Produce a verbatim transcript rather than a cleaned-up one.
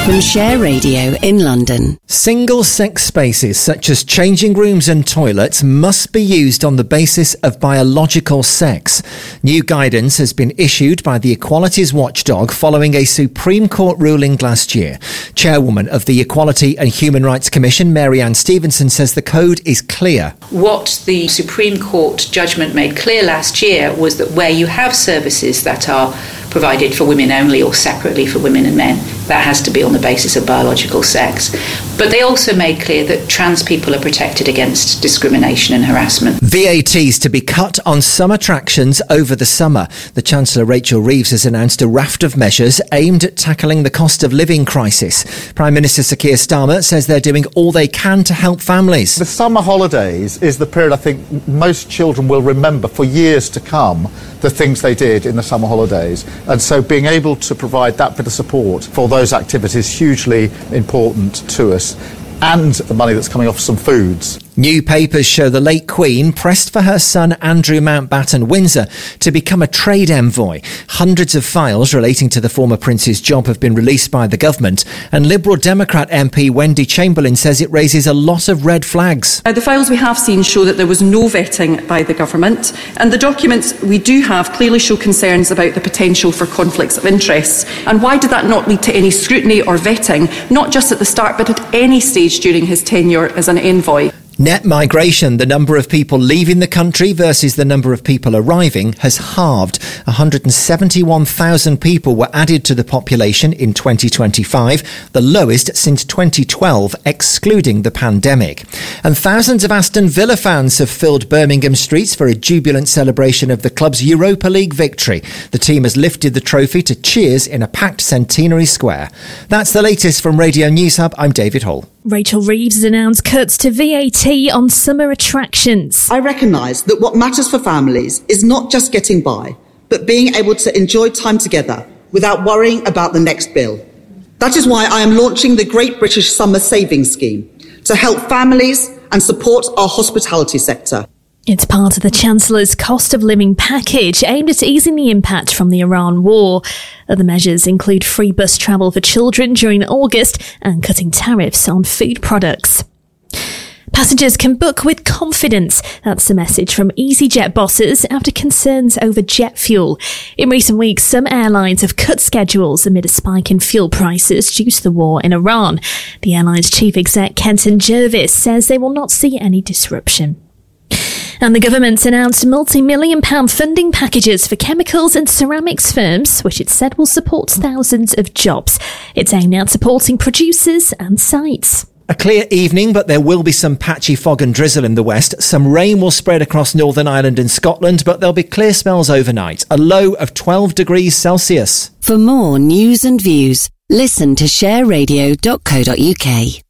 From Share Radio in London. Single-sex spaces such as changing rooms and toilets must be used on the basis of biological sex. New guidance has been issued by the Equalities Watchdog following a Supreme Court ruling last year. Chairwoman of the Equality and Human Rights Commission, Mary Ann Stevenson, says the code is clear. What the Supreme Court judgment made clear last year was that where you have services that are provided for women only or separately for women and men, that has to be on the basis of biological sex. But they also made clear that trans people are protected against discrimination and harassment. V A Ts to be cut on some attractions over the summer. The Chancellor Rachel Reeves has announced a raft of measures aimed at tackling the cost of living crisis. Prime Minister Sir Keir Starmer says they're doing all they can to help families. The summer holidays is the period I think most children will remember for years to come, the things they did in the summer holidays. And so being able to provide that bit of support for those activities is hugely important to us. And the money that's coming off some foods. New papers show the late Queen pressed for her son Andrew Mountbatten Windsor to become a trade envoy. Hundreds of files relating to the former prince's job have been released by the government, and Liberal Democrat M P Wendy Chamberlain says it raises a lot of red flags. Uh, the files we have seen show that there was no vetting by the government, and the documents we do have clearly show concerns about the potential for conflicts of interest. And why did that not lead to any scrutiny or vetting, not just at the start but at any stage during his tenure as an envoy? Net migration, the number of people leaving the country versus the number of people arriving, has halved. one hundred seventy-one thousand people were added to the population in twenty twenty-five, the lowest since twenty twelve, excluding the pandemic. And thousands of Aston Villa fans have filled Birmingham streets for a jubilant celebration of the club's Europa League victory. The team has lifted the trophy to cheers in a packed Centenary Square. That's the latest from Radio News Hub. I'm David Hall. Rachel Reeves has announced cuts to V A T on summer attractions. I recognise that what matters for families is not just getting by, but being able to enjoy time together without worrying about the next bill. That is why I am launching the Great British Summer Savings Scheme to help families and support our hospitality sector. It's part of the Chancellor's cost of living package aimed at easing the impact from the Iran war. Other measures include free bus travel for children during August and cutting tariffs on food products. Passengers can book with confidence. That's the message from EasyJet bosses after concerns over jet fuel. In recent weeks, some airlines have cut schedules amid a spike in fuel prices due to the war in Iran. The airline's chief exec, Kenton Jervis, says they will not see any disruption. And the government's announced multi-million pound funding packages for chemicals and ceramics firms, which it said will support thousands of jobs. It's aimed at supporting producers and sites. A clear evening, but there will be some patchy fog and drizzle in the west. Some rain will spread across Northern Ireland and Scotland, but there'll be clear spells overnight. A low of twelve degrees Celsius. For more news and views, listen to share radio dot co dot uk.